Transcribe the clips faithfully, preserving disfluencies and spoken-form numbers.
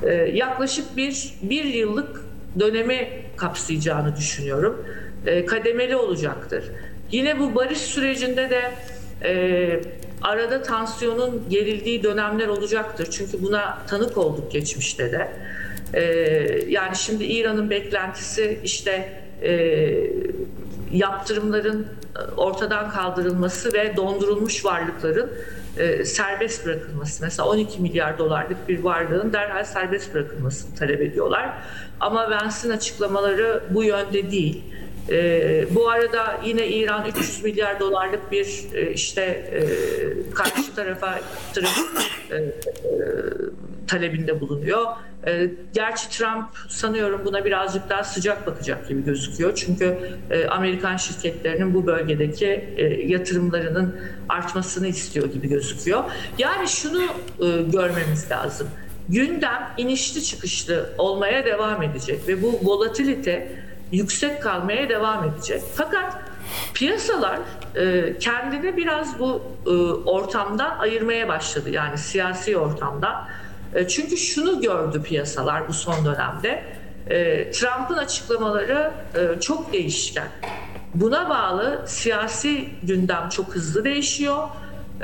E, yaklaşık bir, bir yıllık dönemi kapsayacağını düşünüyorum. E, kademeli olacaktır. Yine bu barış sürecinde de e, arada tansiyonun gerildiği dönemler olacaktır. Çünkü buna tanık olduk geçmişte de. E, yani şimdi İran'ın beklentisi işte e, yaptırımların ortadan kaldırılması ve dondurulmuş varlıkların e, serbest bırakılması. Mesela on iki milyar dolarlık bir varlığın derhal serbest bırakılmasını talep ediyorlar. Ama Vance'in açıklamaları bu yönde değil. E, bu arada yine İran üç yüz milyar dolarlık bir e, işte e, karşı tarafa yatırım e, e, talebinde bulunuyor. E, gerçi Trump sanıyorum buna birazcık daha sıcak bakacak gibi gözüküyor. Çünkü e, Amerikan şirketlerinin bu bölgedeki e, yatırımlarının artmasını istiyor gibi gözüküyor. Yani şunu e, görmemiz lazım. Gündem inişli çıkışlı olmaya devam edecek ve bu volatilite yüksek kalmaya devam edecek. Fakat piyasalar e, kendini biraz bu e, ortamdan ayırmaya başladı. Yani siyasi ortamdan. E, çünkü şunu gördü piyasalar bu son dönemde. E, Trump'ın açıklamaları e, çok değişken. Buna bağlı siyasi gündem çok hızlı değişiyor. E,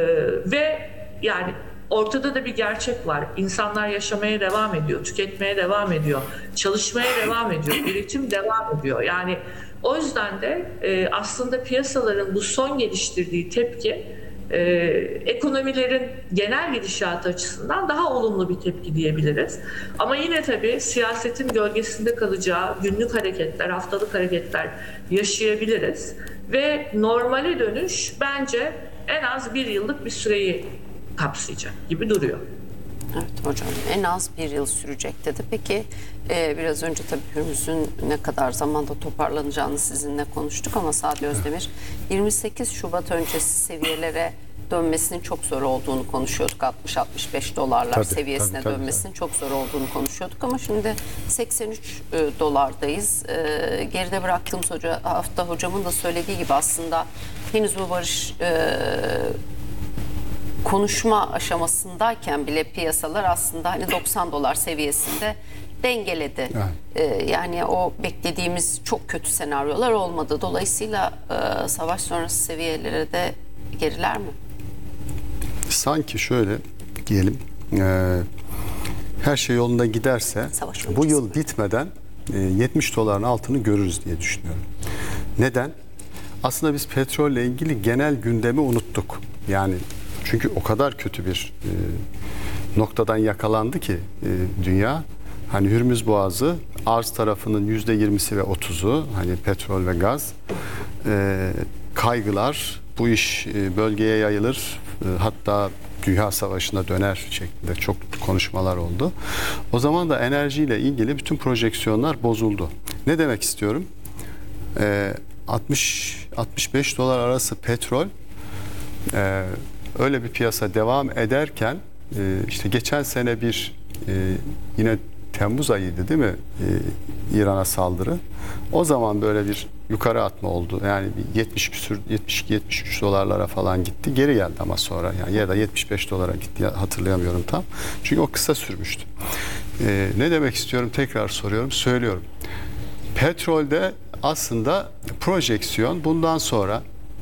ve yani ortada da bir gerçek var. İnsanlar yaşamaya devam ediyor, tüketmeye devam ediyor, çalışmaya devam ediyor, üretim devam ediyor. Yani o yüzden de e, aslında piyasaların bu son geliştirdiği tepki e, ekonomilerin genel gidişatı açısından daha olumlu bir tepki diyebiliriz. Ama yine tabii siyasetin gölgesinde kalacağı günlük hareketler, haftalık hareketler yaşayabiliriz. Ve normale dönüş bence en az bir yıllık bir süreyi kapsayacak gibi duruyor. Evet hocam, en az bir yıl sürecek dedi. Peki e, biraz önce tabii Hürmüz'ün ne kadar zamanda toparlanacağını sizinle konuştuk ama Sadi Özdemir yirmi sekiz Şubat öncesi seviyelere dönmesinin çok zor olduğunu konuşuyorduk. altmış altmış beş dolarlar tabii, seviyesine tabii, tabii, dönmesinin tabii. çok zor olduğunu konuşuyorduk ama şimdi seksen üç e, dolardayız. E, geride bıraktığımız hoca, hafta hocamın da söylediği gibi aslında henüz bu barış e, konuşma aşamasındayken bile piyasalar aslında hani doksan dolar seviyesinde dengeledi. Evet. Ee, yani o beklediğimiz çok kötü senaryolar olmadı. Dolayısıyla e, savaş sonrası seviyelere de geriler mi? Sanki şöyle diyelim, e, her şey yolunda giderse bu yıl bitmeden e, yetmiş doların altını görürüz diye düşünüyorum. Neden? Aslında biz petrolle ilgili genel gündemi unuttuk. Yani çünkü o kadar kötü bir e, noktadan yakalandı ki e, dünya. Hani Hürmüz Boğazı arz tarafının yüzde yirmisi ve otuzu hani petrol ve gaz. E, kaygılar bu iş e, bölgeye yayılır. E, hatta Dünya Savaşı'na döner şeklinde çok konuşmalar oldu. O zaman da enerjiyle ilgili bütün projeksiyonlar bozuldu. Ne demek istiyorum? E, altmış altmış beş dolar arası petrol e, öyle bir piyasa devam ederken e, işte geçen sene bir e, yine Temmuz ayıydı değil mi e, İran'a saldırı. O zaman böyle bir yukarı atma oldu. Yani yetmiş küsür yetmiş iki yetmiş üç dolarlara falan gitti. Geri geldi ama sonra yani ya da yetmiş beş dolara gitti, hatırlayamıyorum tam. Çünkü o kısa sürmüştü. E, ne demek istiyorum tekrar soruyorum, söylüyorum. Petrolde aslında projeksiyon bundan sonra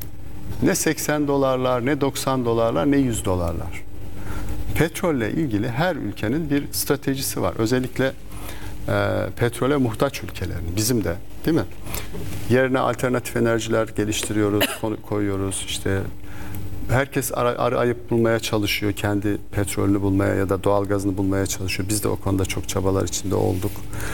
ne seksen dolarlar, ne doksan dolarlar, ne yüz dolarlar. Petrolle ilgili her ülkenin bir stratejisi var. Özellikle e, petrole muhtaç ülkelerin, bizim de değil mi? Yerine alternatif enerjiler geliştiriyoruz, koyuyoruz. İşte herkes ara, arayıp bulmaya çalışıyor, kendi petrolünü bulmaya ya da doğal gazını bulmaya çalışıyor. Biz de o konuda çok çabalar içinde olduk.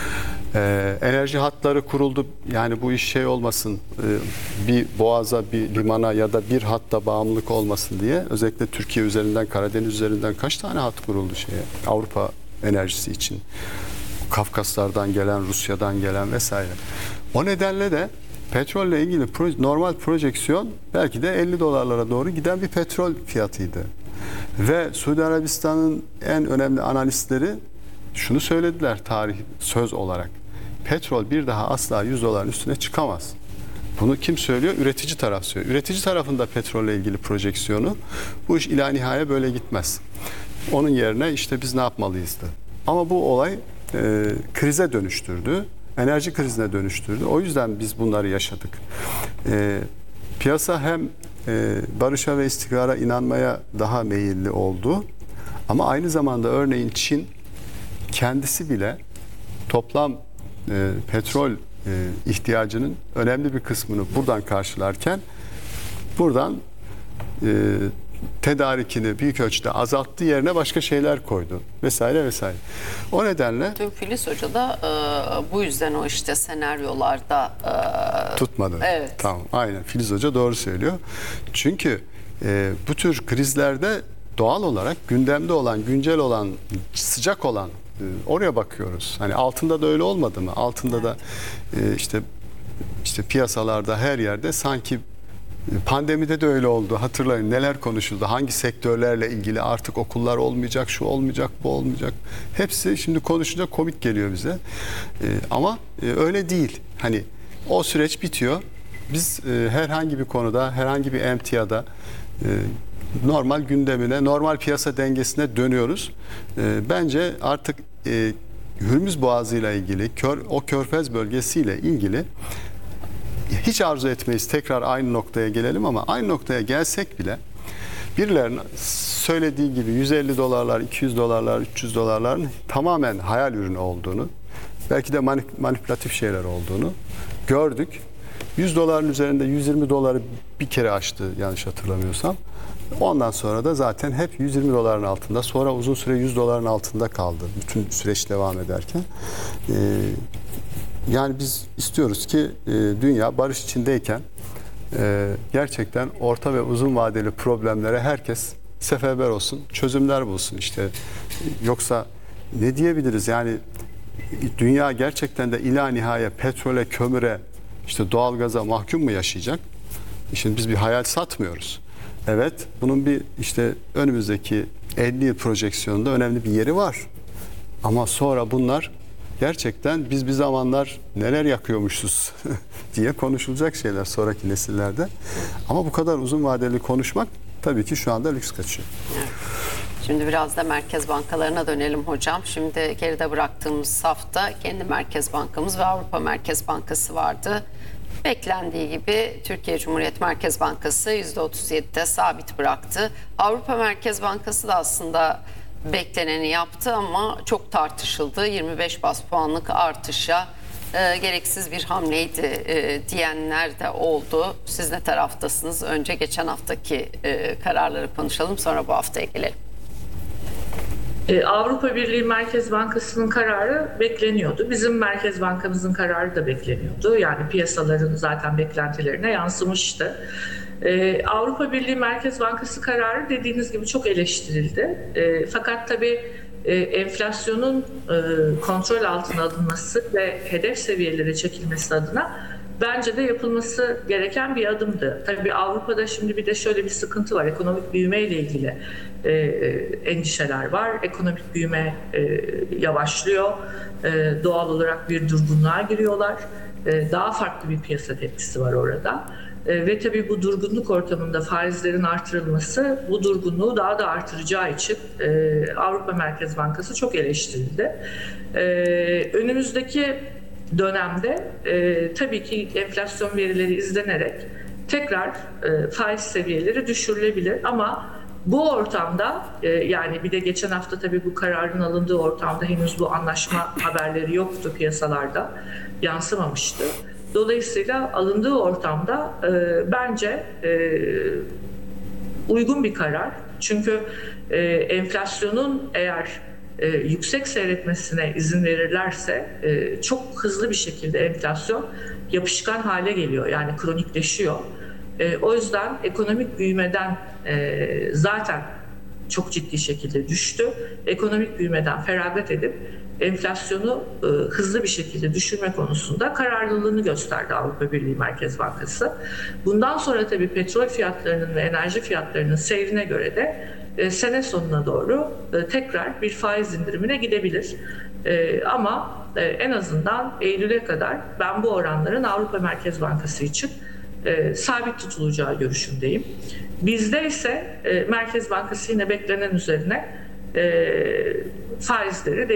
Ee, enerji hatları kuruldu. Yani bu iş şey olmasın, e, bir boğaza, bir limana ya da bir hatta bağımlılık olmasın diye. Özellikle Türkiye üzerinden, Karadeniz üzerinden kaç tane hat kuruldu şeye, Avrupa enerjisi için. Kafkaslardan gelen, Rusya'dan gelen vesaire. O nedenle de petrolle ilgili proje, normal projeksiyon belki de elli dolarlara doğru giden bir petrol fiyatıydı. Ve Suudi Arabistan'ın en önemli analistleri şunu söylediler tarih söz olarak. Petrol bir daha asla yüz doların üstüne çıkamaz. Bunu kim söylüyor? Üretici taraf söylüyor. Üretici tarafında petrolle ilgili projeksiyonu bu iş ila nihaya böyle gitmez. Onun yerine işte biz ne yapmalıyızdı? Ama bu olay e, krize dönüştürdü. Enerji krizine dönüştürdü. O yüzden biz bunları yaşadık. E, piyasa hem e, barışa ve istikrara inanmaya daha meyilli oldu. Ama aynı zamanda örneğin Çin kendisi bile toplam e, petrol e, ihtiyacının önemli bir kısmını buradan karşılarken buradan e, tedarikini büyük ölçüde azalttığı yerine başka şeyler koydu vesaire vesaire. O nedenle Tüm Filiz Hoca da e, bu yüzden o işte senaryolarda e, tutmadı. Evet. Tamam, aynen. Filiz Hoca doğru söylüyor. Çünkü e, bu tür krizlerde doğal olarak gündemde olan, güncel olan, sıcak olan e, oraya bakıyoruz. Hani altında da öyle olmadı mı? Altında evet. da e, işte işte piyasalarda her yerde sanki pandemide de öyle oldu. Hatırlayın neler konuşuldu. Hangi sektörlerle ilgili artık okullar olmayacak, şu olmayacak, bu olmayacak. Hepsi şimdi konuşunca komik geliyor bize. Ee, ama e, öyle değil. Hani o süreç bitiyor. Biz e, herhangi bir konuda, herhangi bir emtiyada e, normal gündemine, normal piyasa dengesine dönüyoruz. E, bence artık e, Hürmüz Boğazı ile ilgili, kör, o Körfez bölgesiyle ilgili hiç arzu etmeyiz tekrar aynı noktaya gelelim ama aynı noktaya gelsek bile birilerinin söylediği gibi yüz elli dolarlar, iki yüz dolarlar, üç yüz dolarların tamamen hayal ürünü olduğunu, belki de manipülatif şeyler olduğunu gördük. yüz doların üzerinde yüz yirmi doları bir kere aştı yanlış hatırlamıyorsam. Ondan sonra da zaten hep yüz yirmi doların altında, sonra uzun süre yüz doların altında kaldı bütün süreç devam ederken. Ee, Yani biz istiyoruz ki e, dünya barış içindeyken e, gerçekten orta ve uzun vadeli problemlere herkes seferber olsun, çözümler bulsun. İşte yoksa ne diyebiliriz? Yani dünya gerçekten de ila nihaya petrole, kömüre, işte doğalgaza mahkum mu yaşayacak? Şimdi biz bir hayal satmıyoruz. Evet, bunun bir işte önümüzdeki elli yıl projeksiyonunda önemli bir yeri var. Ama sonra bunlar gerçekten biz bir zamanlar neler yakıyormuşuz diye konuşulacak şeyler sonraki nesillerde. Ama bu kadar uzun vadeli konuşmak tabii ki şu anda lüks kaçıyor. Evet. Şimdi biraz da merkez bankalarına dönelim hocam. Şimdi geride bıraktığımız safta kendi Merkez Bankamız ve Avrupa Merkez Bankası vardı. Beklendiği gibi Türkiye Cumhuriyet Merkez Bankası yüzde otuz yedide sabit bıraktı. Avrupa Merkez Bankası da aslında bekleneni yaptı ama çok tartışıldı. yirmi beş baz puanlık artışa e, gereksiz bir hamleydi e, diyenler de oldu. Siz ne taraftasınız? Önce geçen haftaki e, kararları konuşalım, sonra bu haftaya gelelim. Avrupa Birliği Merkez Bankası'nın kararı bekleniyordu. Bizim Merkez Bankamızın kararı da bekleniyordu. Yani piyasaların zaten beklentilerine yansımıştı. Ee, Avrupa Birliği Merkez Bankası kararı dediğiniz gibi çok eleştirildi. Ee, fakat tabii e, enflasyonun e, kontrol altına alınması ve hedef seviyelere çekilmesi adına bence de yapılması gereken bir adımdı. Tabii Avrupa'da şimdi bir de şöyle bir sıkıntı var. Ekonomik büyüme ile ilgili e, endişeler var. Ekonomik büyüme e, yavaşlıyor. E, doğal olarak bir durgunluğa giriyorlar. E, daha farklı bir piyasa tepkisi var orada. E, ve tabii bu durgunluk ortamında faizlerin artırılması bu durgunluğu daha da artıracağı için e, Avrupa Merkez Bankası çok eleştirildi. E, önümüzdeki dönemde e, tabii ki enflasyon verileri izlenerek tekrar e, faiz seviyeleri düşürülebilir ama bu ortamda e, yani bir de geçen hafta tabii bu kararın alındığı ortamda henüz bu anlaşma haberleri yoktu, piyasalarda yansımamıştı. Dolayısıyla alındığı ortamda e, bence e, uygun bir karar. Çünkü e, enflasyonun eğer e, yüksek seyretmesine izin verirlerse e, çok hızlı bir şekilde enflasyon yapışkan hale geliyor. Yani kronikleşiyor. E, o yüzden ekonomik büyümeden e, zaten çok ciddi şekilde düştü. Ekonomik büyümeden feragat edip enflasyonu e, hızlı bir şekilde düşürme konusunda kararlılığını gösterdi Avrupa Birliği Merkez Bankası. Bundan sonra tabii petrol fiyatlarının ve enerji fiyatlarının seyrine göre de e, sene sonuna doğru e, tekrar bir faiz indirimine gidebilir. E, ama e, en azından Eylül'e kadar ben bu oranların Avrupa Merkez Bankası için e, sabit tutulacağı görüşündeyim. Bizde ise e, Merkez Bankası yine beklenen üzerine e, faizleri